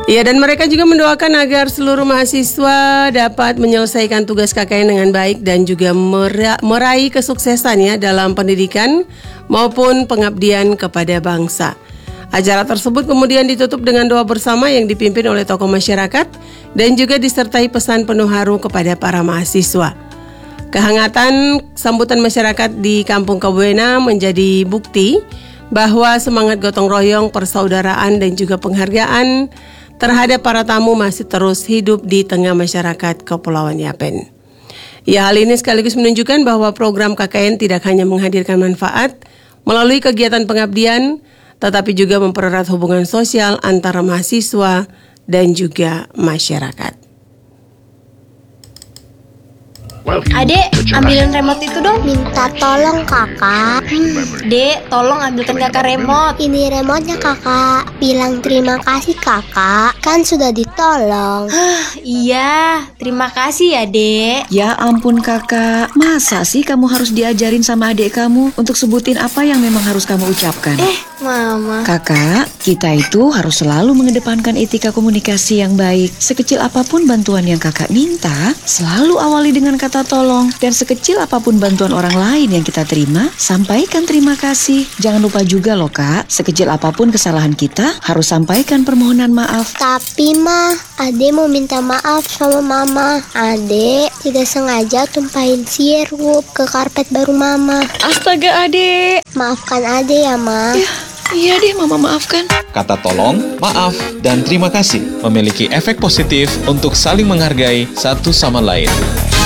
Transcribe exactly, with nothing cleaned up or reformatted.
Ya, dan mereka juga mendoakan agar seluruh mahasiswa dapat menyelesaikan tugas K K N dengan baik dan juga mera- meraih kesuksesan ya dalam pendidikan maupun pengabdian kepada bangsa. Acara tersebut kemudian ditutup dengan doa bersama yang dipimpin oleh tokoh masyarakat dan juga disertai pesan penuh haru kepada para mahasiswa. Kehangatan sambutan masyarakat di Kampung Kabuena menjadi bukti bahwa semangat gotong royong, persaudaraan dan juga penghargaan terhadap para tamu masih terus hidup di tengah masyarakat Kepulauan Yapen. Ya, hal ini sekaligus menunjukkan bahwa program K K N tidak hanya menghadirkan manfaat melalui kegiatan pengabdian, tetapi juga mempererat hubungan sosial antara mahasiswa dan juga masyarakat. Adek, ambilin remote itu dong. Minta tolong kakak. hmm, Dek, tolong ambilkan kakak remote. Ini remote-nya kakak. Bilang terima kasih kakak. Kan sudah ditolong. Iya, terima kasih ya dek. Ya ampun kakak, masa sih kamu harus diajarin sama adik kamu untuk sebutin apa yang memang harus kamu ucapkan? Eh, mama. Kakak, kita itu harus selalu mengedepankan etika komunikasi yang baik. Sekecil apapun bantuan yang kakak minta, selalu awali dengan kata tolong. Dan sekecil apapun bantuan orang lain yang kita terima, sampaikan terima kasih. Jangan lupa juga loh kak, sekecil apapun kesalahan kita, harus sampaikan permohonan maaf. Tapi mah, Ade mau minta maaf sama mama. Ade tidak sengaja tumpahin sirup ke karpet baru mama. Astaga adek. Maafkan Ade ya ma. Ya, iya deh mama maafkan. Kata tolong, maaf, dan terima kasih memiliki efek positif untuk saling menghargai satu sama lain.